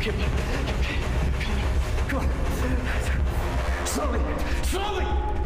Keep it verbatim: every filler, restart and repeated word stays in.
okay, bud? You okay? Come on. Come on. Slowly. Slowly!